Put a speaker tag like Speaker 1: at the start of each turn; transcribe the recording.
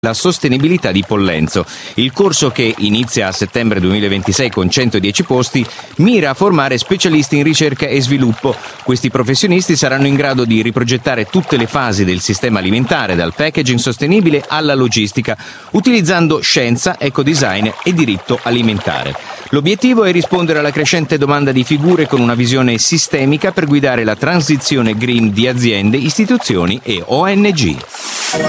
Speaker 1: la sostenibilità di Pollenzo. Il corso, che inizia a settembre 2026 con 110 posti, mira a formare specialisti in ricerca e sviluppo. Questi professionisti saranno in grado di riprogettare tutte le fasi del sistema alimentare, dal packaging sostenibile alla logistica, utilizzando scienza, ecodesign e diritto alimentare. L'obiettivo è rispondere alla crescente domanda di figure con una visione sistemica per guidare la transizione green di aziende, istituzioni e ONG.